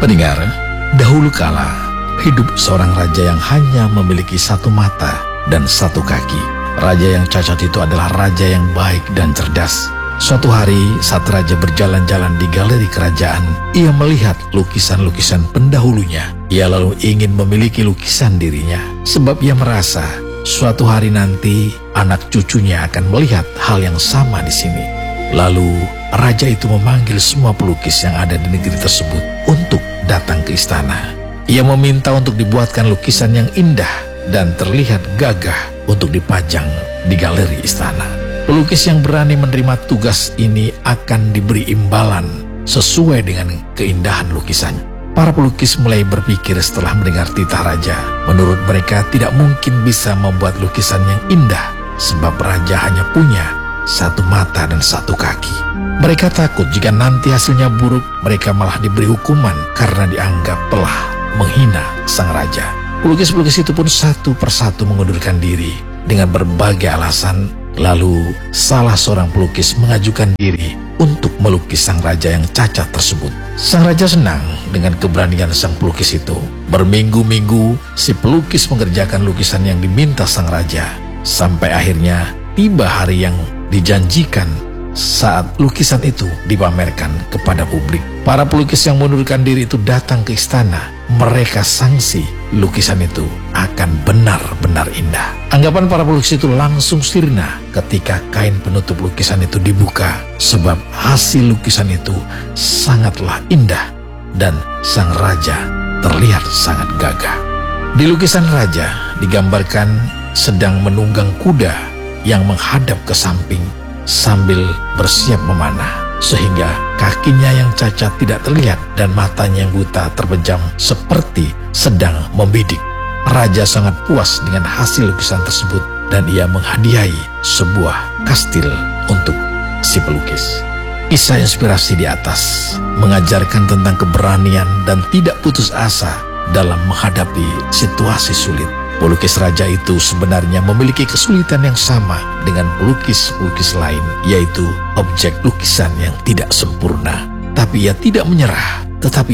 Pendengar, dahulu kala hidup seorang raja yang hanya memiliki satu mata dan satu kaki. Raja yang cacat itu adalah raja yang baik dan cerdas. Suatu hari saat raja berjalan-jalan di galeri kerajaan, ia melihat lukisan-lukisan pendahulunya. Ia lalu ingin memiliki lukisan dirinya, sebab ia merasa suatu hari nanti anak cucunya akan melihat hal yang sama di sini. Lalu raja itu memanggil semua pelukis yang ada di negeri tersebut untuk datang ke istana. Ia meminta untuk dibuatkan lukisan yang indah dan terlihat gagah untuk dipajang di galeri istana. Pelukis yang berani menerima tugas ini akan diberi imbalan sesuai dengan keindahan lukisannya. Para pelukis mulai berpikir setelah mendengar titah raja. Menurut mereka tidak mungkin bisa membuat lukisan yang indah, sebab raja hanya punya satu mata dan satu kaki. Mereka takut jika nanti hasilnya buruk, mereka malah diberi hukuman karena dianggap telah menghina sang raja. Pelukis-pelukis itu pun satu persatu mengundurkan diri dengan berbagai alasan. Lalu salah seorang pelukis mengajukan diri untuk melukis sang raja yang cacat tersebut. Sang raja senang dengan keberanian sang pelukis itu. Berminggu-minggu si pelukis mengerjakan lukisan yang diminta sang raja, sampai akhirnya tiba hari yang dijanjikan saat lukisan itu dipamerkan kepada publik. Para pelukis yang mengundurkan diri itu datang ke istana. Mereka sangsi lukisan itu akan benar-benar indah. Anggapan para pelukis itu langsung sirna ketika kain penutup lukisan itu dibuka, sebab hasil lukisan itu sangatlah indah dan sang raja terlihat sangat gagah. Di lukisan raja digambarkan sedang menunggang kuda yang menghadap ke samping sambil bersiap memanah, sehingga kakinya yang cacat tidak terlihat dan matanya yang buta terpejam seperti sedang membidik. Raja sangat puas dengan hasil lukisan tersebut dan ia menghadiahi sebuah kastil untuk si pelukis. Kisah inspirasi di atas mengajarkan tentang keberanian dan tidak putus asa dalam menghadapi situasi sulit. Pelukis raja itu sebenarnya memiliki kesulitan yang sama dengan pelukis-pelukis lain, yaitu objek lukisan yang tidak sempurna. Tapi ia tidak menyerah,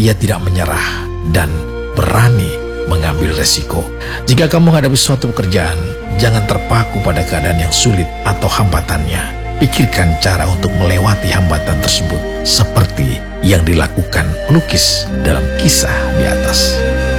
dan berani mengambil resiko. Jika kamu menghadapi suatu pekerjaan, jangan terpaku pada keadaan yang sulit atau hambatannya. Pikirkan cara untuk melewati hambatan tersebut, seperti yang dilakukan pelukis dalam kisah di atas.